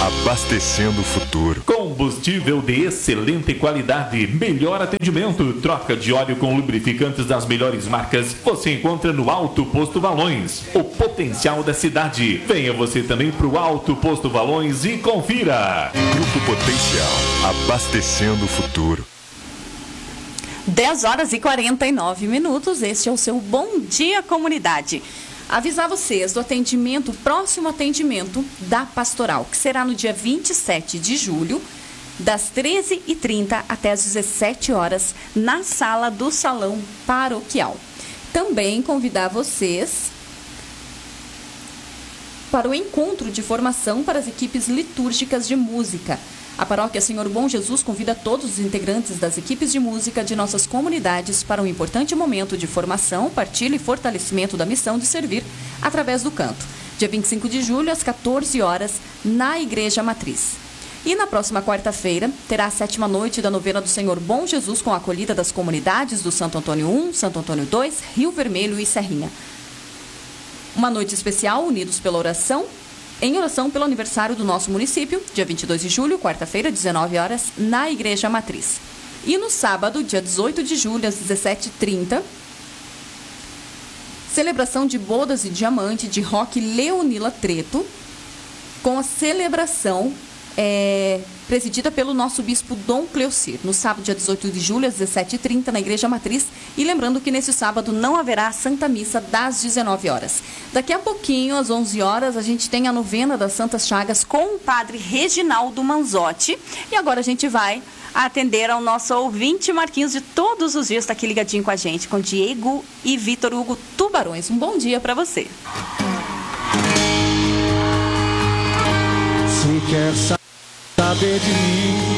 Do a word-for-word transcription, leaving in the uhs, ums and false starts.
abastecendo o futuro. Combustível de excelente qualidade, melhor atendimento, troca de óleo com lubrificantes das melhores marcas, você encontra no Alto Posto Valões, o potencial da cidade. Venha você também para o Alto Posto Valões e confira. Grupo Potencial, abastecendo o futuro. dez horas e quarenta e nove minutos, este é o seu Bom Dia Comunidade. Avisar vocês do atendimento, próximo atendimento da Pastoral, que será no dia vinte e sete de julho, das treze e trinta até as dezessete horas, na sala do Salão Paroquial. Também convidar vocês para o encontro de formação para as equipes litúrgicas de música. A Paróquia Senhor Bom Jesus convida todos os integrantes das equipes de música de nossas comunidades para um importante momento de formação, partilha e fortalecimento da missão de servir através do canto. Dia vinte e cinco de julho, às quatorze horas, na Igreja Matriz. E na próxima quarta-feira, terá a sétima noite da novena do Senhor Bom Jesus com a acolhida das comunidades do Santo Antônio um, Santo Antônio dois, Rio Vermelho e Serrinha. Uma noite especial, unidos pela oração, em oração pelo aniversário do nosso município, dia vinte e dois de julho, quarta-feira, dezenove horas, na Igreja Matriz. E no sábado, dia dezoito de julho, às dezessete e trinta, celebração de bodas e diamante de Roque Leonila Treto, com a celebração é, presidida pelo nosso bispo Dom Cleocir, no sábado, dia dezoito de julho, às dezessete e trinta, na Igreja Matriz. E lembrando que nesse sábado não haverá Santa Missa das dezenove horas. Daqui a pouquinho, às onze horas, a gente tem a novena das Santas Chagas com o padre Reginaldo Manzotti. E agora a gente vai atender ao nosso ouvinte Marquinhos de todos os dias, está aqui ligadinho com a gente, com Diego e Vitor Hugo Tubarões. Um bom dia para você. Se quer saber de mim,